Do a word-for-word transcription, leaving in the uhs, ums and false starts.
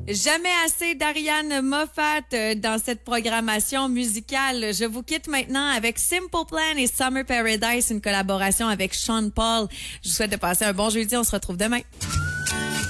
Jamais assez d'Ariane Moffat euh, dans cette programmation musicale. Je vous quitte maintenant avec Simple Plan et Summer Paradise, une collaboration avec Sean Paul. Je vous souhaite de passer un bon jeudi. On se retrouve demain.